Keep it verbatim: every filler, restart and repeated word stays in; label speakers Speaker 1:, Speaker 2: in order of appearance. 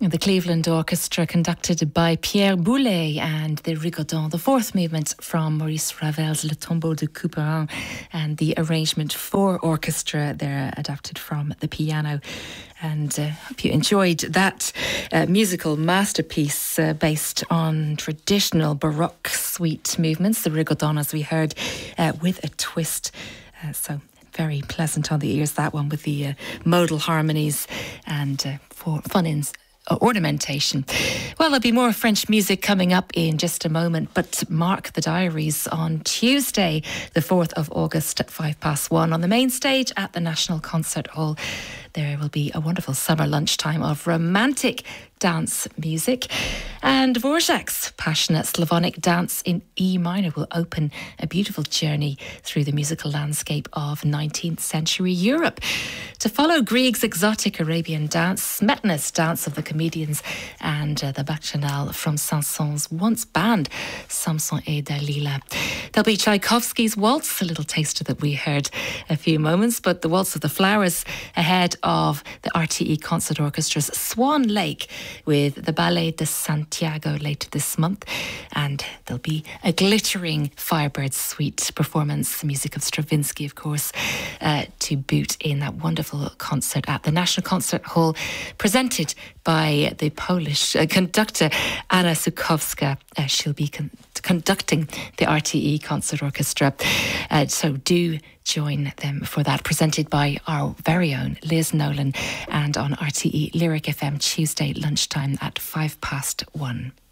Speaker 1: The Cleveland Orchestra, conducted by Pierre Boulez, and the Rigodon, the fourth movement from Maurice Ravel's Le Tombeau de Couperin, and the arrangement for orchestra there, adapted from the piano. And I uh, hope you enjoyed that uh, musical masterpiece uh, based on traditional Baroque suite movements, the Rigodon, as we heard, uh, with a twist. Uh, so very pleasant on the ears, that one, with the uh, modal harmonies and uh, for fun in ornamentation. Well, there'll be more French music coming up in just a moment, but mark the diaries on Tuesday, the fourth of August at five past one on the main stage at the National Concert Hall. There will be a wonderful summer lunchtime of romantic dance music, and Dvorak's passionate Slavonic dance in E minor will open a beautiful journey through the musical landscape of nineteenth century Europe. To follow Grieg's exotic Arabian dance, Smetana's Dance of the Comedians, and uh, the Bacchanal from Saint-Saëns once band Samson et Dalila. There'll be Tchaikovsky's Waltz, a little taster that we heard a few moments, but the Waltz of the Flowers ahead of the R T E Concert Orchestra's Swan Lake with the Ballet de Santiago later this month. And there'll be a glittering Firebird Suite performance, the music of Stravinsky, of course, uh, to boot in that wonderful concert at the National Concert Hall, presented by the Polish uh, conductor Anna Sukowska. Uh, she'll be con- conducting the R T E Concert Orchestra. Uh, so do join them for that, presented by our very own Liz Nolan, and on R T E Lyric F M Tuesday lunchtime at five past one.